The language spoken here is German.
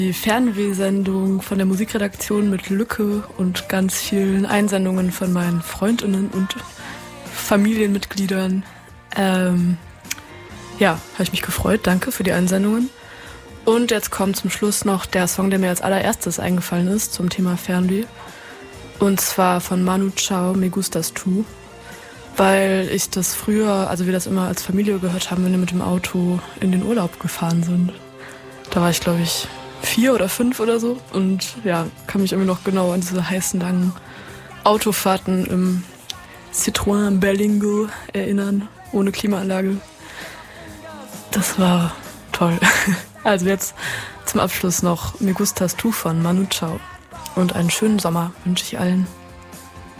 Die Fernwehsendung von der Musikredaktion mit Lücke und ganz vielen Einsendungen von meinen Freundinnen und Familienmitgliedern. Ja, habe ich mich gefreut. Danke für die Einsendungen. Und jetzt kommt zum Schluss noch der Song, der mir als allererstes eingefallen ist zum Thema Fernweh. Und zwar von Manu Chao, Me Gustas Tu. Weil ich das früher, also wir das immer als Familie gehört haben, wenn wir mit dem Auto in den Urlaub gefahren sind. Da war ich, glaube ich, 4 oder 5 oder so. Und ja, kann mich irgendwie noch genau an diese heißen, langen Autofahrten im Citroën Berlingo erinnern, ohne Klimaanlage. Das war toll. Also jetzt zum Abschluss noch Me Gustas Tu von Manu Chao. Und einen schönen Sommer wünsche ich allen.